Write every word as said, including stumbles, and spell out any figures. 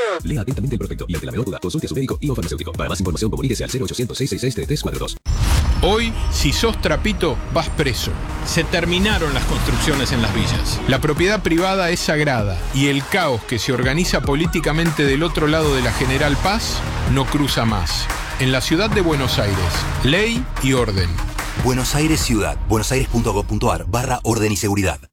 Lea atentamente el prospecto y ante la menor duda, consulte a su médico y o farmacéutico. Para más información, comuníquese al cero ochocientos, seiscientos sesenta y seis, treinta y tres cuarenta y dos. Hoy, si sos trapito, vas preso. Se terminaron las construcciones en las villas. La propiedad privada es sagrada y el caos que se organiza políticamente del otro lado de la General Paz no cruza más. En la ciudad de Buenos Aires, ley y orden. Buenos Aires Ciudad. buenosaires punto gov punto ar barra orden y seguridad.